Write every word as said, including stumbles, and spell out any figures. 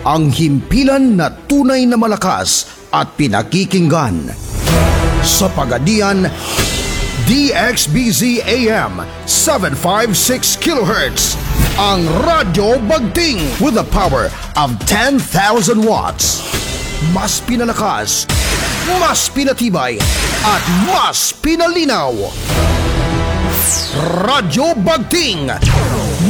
ang himpilan na tunay na malakas at pinakikinggan. Sa Pagadian, D X B Z A M seven fifty-six kilohertz, ang Radyo Bagting with a power of ten thousand watts. Mas pinalakas, mas pinatibay, at mas pinalinaw. Radyo Bagting,